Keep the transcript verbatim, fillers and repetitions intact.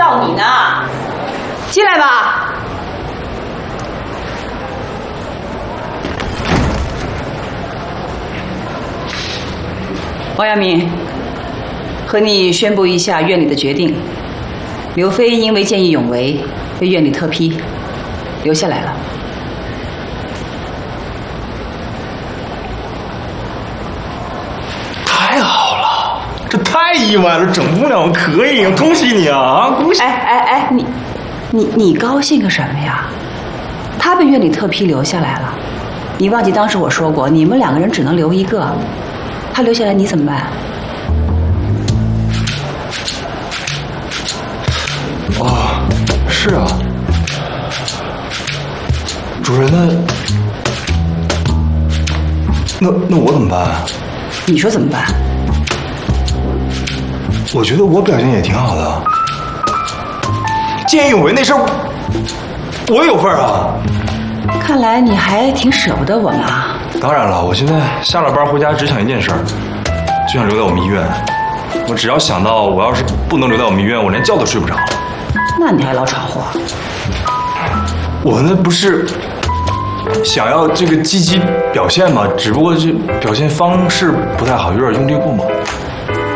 叫你呢，进来吧。王阳明，和你宣布一下院里的决定：刘飞因为见义勇为，被院里特批，留下来了。 太好了，这太意外了，整不了，可以，恭喜你啊！啊，恭喜！ 哎哎哎，你，你你高兴个什么呀？他被院里特批留下来了，你忘记当时我说过，你们两个人只能留一个，他留下来你怎么办？ 哦，是啊，主任，那那那我怎么办啊？ 你说怎么办？ 我觉得我表现也挺好的，见义勇为那事儿，我也有份儿啊。 看来你还挺舍不得我们啊。 当然了，我现在下了班回家只想一件事儿，就想留在我们医院。我只要想到我要是不能留在我们医院，我连觉都睡不着。 那你还老闯祸？ 我那不是想要这个积极表现嘛，只不过这表现方式不太好，有点用力过猛。